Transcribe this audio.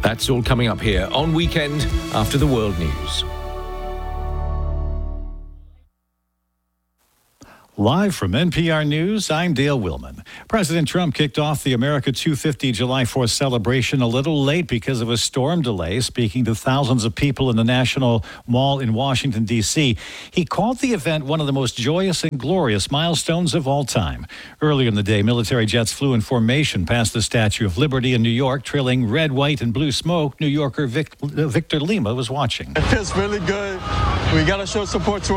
That's all coming up here on Weekend After the World News. Live from NPR News, I'm Dale Willman. President Trump kicked off the America 250 July 4th celebration a little late because of a storm delay, speaking to thousands of people in the National Mall in Washington, D.C. He called the event one of the most joyous and glorious milestones of all time. Earlier in the day, military jets flew in formation past the Statue of Liberty in New York, trailing red, white, and blue smoke. New Yorker Victor Lima was watching. It feels really good. We got to show support to